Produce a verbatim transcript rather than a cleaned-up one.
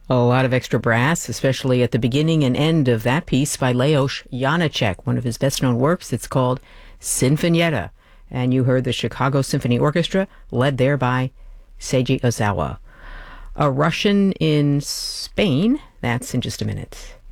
A lot of extra brass, especially at the beginning and end of that piece by Leos Janáček, one of his best-known works. It's called Sinfonietta. And you heard the Chicago Symphony Orchestra, led there by Seiji Ozawa. A Russian in Spain, that's in just a minute.